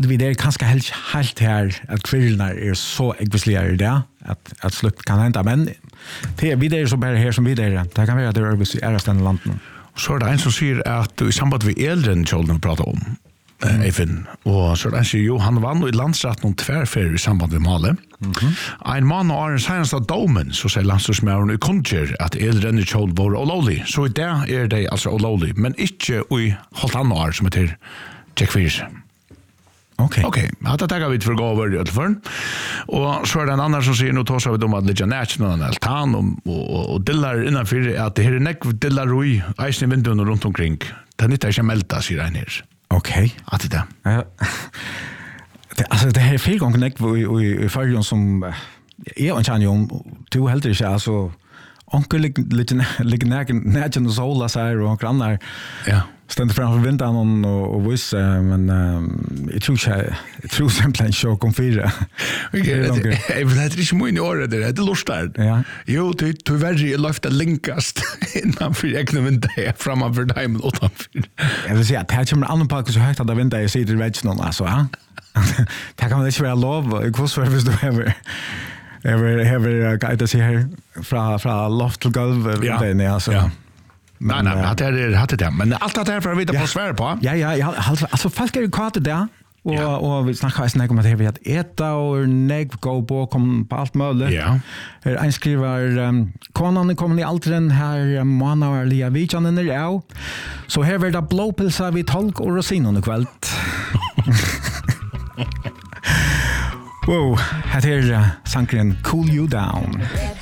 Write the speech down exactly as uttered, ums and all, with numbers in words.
vi det är ganska helt helt här att kvinnorna är så äggvisliga i det att att slut kan hända men det vi det är så bara här som vi det är det kan vara att det är är stanna landet. Så är det en som säger att i samband med äldre children pratar om Mm. Even. Og så den sier jo, han vann i landsretten om tvärfer i samband med Male. Mm-hmm. En mann og Arne seneste domen, så sier landslagsmæren i Kunger at eldrenne kjøl var olovlig. Så i det er det altså olovlig, men ikke i halvt annet år som heter Jack Fierce. Okej. Okej, hade tagit vi för gå över i alla fall. Och så är det en annan som säger nu tar så vi om att lägga national altan och och, och dillar innanför att det här är neck dillar roi isen i vinduren runt omkring. Det är inte att melta sig där nere. Okej. Att det. Ja. Det alltså det här är fel gånger neck vi i följon som är och kan ju du helt det alltså onkel lite lite nägen sola så här och grannar. Ja. Ständer framför vindan och och vis men jag tror jag jag tror simpelthen show kom fyra. Okej, jag vill inte så mycket år det det lustar. Ja. Jo, det du väljer lyfta linkast innan för jag kan vänta framför dig och utanför. Jag vill säga att här kommer annan park så högt att vinda jag ser det rätt någon alltså ja. Det kan man inte vara lov. Jag kostar visst du har Ever ever guide sig här från från loft till golv ja. Nej alltså. Ja. Nej nej, hade det hade det men allt det här för att vita på svär på. Ja ja, ja alltså alltså fast är kvart där och ja. och vi snackar snägg om att vi att äta och nägg gå på kom på allt möjligt. Ja. Här en skriver um, konan kommer ni alltid den här månaderliga vikan den är. Så här vill det blåpilsa vid tolk och rosinen ikväll. Wow, här är Sankren Cool You Down.